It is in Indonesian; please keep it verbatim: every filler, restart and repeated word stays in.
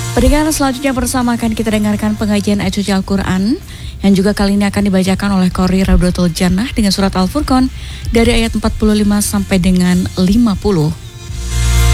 Pendengar selanjutnya bersama akan kita dengarkan pengajian ayat suci Al-Quran yang juga kali ini akan dibacakan oleh Qori Raudatul Jannah dengan surat Al-Furqan dari ayat empat puluh lima sampai dengan lima puluh.